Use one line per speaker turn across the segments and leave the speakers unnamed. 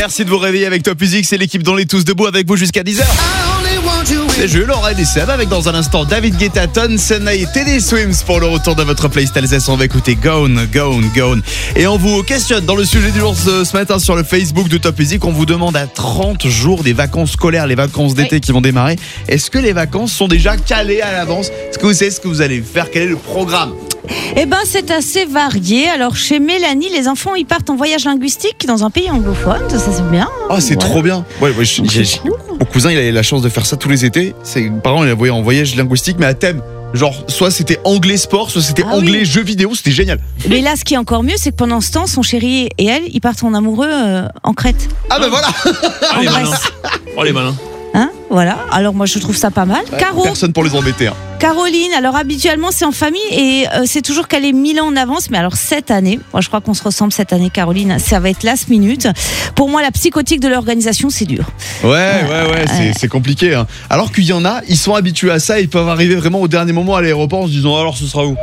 Merci de vous réveiller avec Top Music. C'est l'équipe dont les tous debout avec vous jusqu'à 10h. C'est Jules, Aurèle et Seb avec dans un instant David Guetta, Senna et Teddy Swims pour le retour de votre playlist Alsace. On va écouter Gone. Et on vous questionne dans le sujet du jour ce matin sur le Facebook de Top Music. On vous demande à 30 jours des vacances scolaires, les vacances d'été qui vont démarrer. Est-ce que les vacances sont déjà calées à l'avance? Est-ce que vous savez ce que vous allez faire? Quel est le programme?
Eh ben, c'est assez varié. Alors, chez Mélanie, les enfants, ils partent en voyage linguistique dans un pays anglophone. Ça c'est bien.
Ah, c'est trop bien. Ouais, mon cousin, il avait la chance de faire ça tous les étés. Ses parents, ils l'avaient en voyage linguistique, mais à thème. Genre, soit c'était anglais sport, soit c'était anglais jeux vidéo. C'était génial.
Mais là, ce qui est encore mieux, c'est que pendant ce temps, son chéri et elle, ils partent en amoureux en Crète.
Ah, ben voilà.
Oh, les malins.
Hein, voilà. Alors moi je trouve ça pas mal. Caro,
Personne pour les embêter.
Caroline, alors habituellement c'est en famille et c'est toujours qu'elle est 1000 ans en avance, mais alors cette année, moi je crois qu'on se ressemble cette année Caroline, ça va être last minute. Pour moi la psychotique de l'organisation c'est dur.
C'est compliqué. Hein. Alors qu'il y en a, ils sont habitués à ça, ils peuvent arriver vraiment au dernier moment à l'aéroport en se disant alors ce sera où?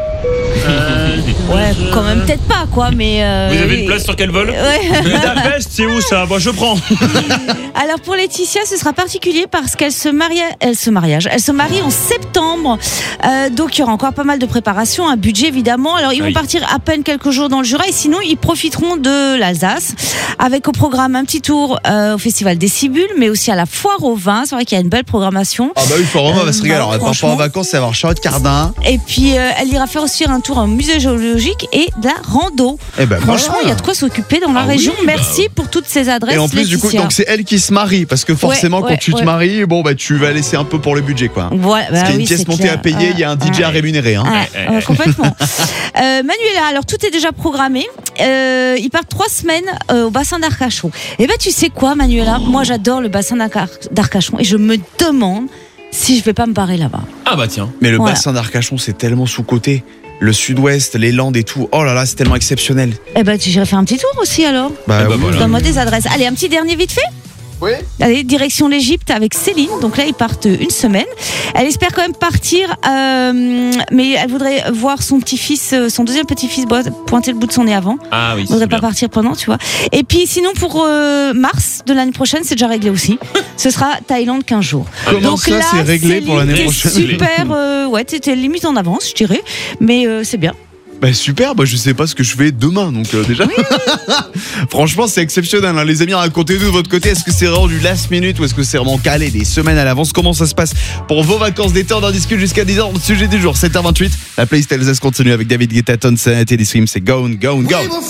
Ouais, quand même peut-être pas quoi, mais...
Vous avez une place sur quel vol? Budapest, c'est où ça? Bon, je prends.
Alors pour Laetitia, ce sera particulier parce qu'elle se marie en septembre. Donc il y aura encore pas mal de préparation, un budget évidemment. Alors ils vont partir à peine quelques jours dans le Jura et sinon ils profiteront de l'Alsace avec au programme un petit tour au Festival des Cibules, mais aussi à la Foire au Vin. C'est vrai qu'il y a une belle programmation.
Ah bah oui, Foire au Vin va se régaler. Alors elle part pas en vacances, elle va voir Charlotte Cardin.
Et puis elle ira faire aussi un tour en musée géologique et de la rando. Franchement, il y a de quoi s'occuper dans la région. Merci pour toutes ces adresses.
Et en plus, du coup, donc c'est elle qui se marie parce que forcément, quand tu te maries, bon bah tu vas laisser un peu pour le budget, quoi. Parce qu'il y a une pièce montée à payer, il y a un DJ à rémunérer. Hein.
Complètement. Manuela, alors tout est déjà programmé. Ils partent 3 semaines au bassin d'Arcachon. Et ben tu sais quoi, Manuela, moi j'adore le bassin d'Arcachon et je me demande si je vais pas me barrer là-bas.
Ah bah tiens.
Mais le bassin d'Arcachon, c'est tellement sous-coté. Le sud-ouest, les Landes et tout. Oh là là, c'est tellement exceptionnel.
Eh ben, j'irai faire un petit tour aussi alors.
Voilà.
Donne-moi des adresses. Allez, un petit dernier vite fait.
Oui.
Allez, direction l'Égypte avec Céline. Donc là, ils partent 1 semaine. Elle espère quand même partir, mais elle voudrait voir son petit-fils, son deuxième petit-fils pointer le bout de son nez avant.
Ah oui.
Elle voudrait pas partir pendant, tu vois. Et puis sinon, pour mars de l'année prochaine, c'est déjà réglé aussi. Ce sera Thaïlande 15 jours.
Comment donc ça, là, c'est réglé
Céline,
pour l'année prochaine?
Super, t'étais limite en avance, je dirais. Mais c'est bien.
Bah super, je sais pas ce que je fais demain, donc déjà. Oui. Franchement, c'est exceptionnel. Hein. Les amis, racontez-nous de votre côté. Est-ce que c'est vraiment du last minute ou est-ce que c'est vraiment calé des semaines à l'avance? Comment ça se passe pour vos vacances d'été? On en discute jusqu'à 10h. Le sujet du jour, 7h28. La playlist Alsace continue avec David Guetta, Senna et Teddy Swims. C'est Gone.